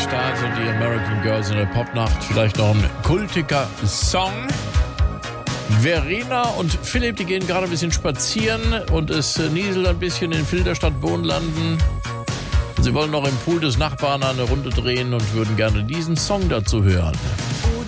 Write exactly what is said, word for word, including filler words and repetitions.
Start und die American Girls in der Popnacht. Vielleicht noch ein kultiger Song. Verena und Philipp, die gehen gerade ein bisschen spazieren und es nieselt ein bisschen in Filderstadt Bohnlanden. Sie wollen noch im Pool des Nachbarn eine Runde drehen und würden gerne diesen Song dazu hören.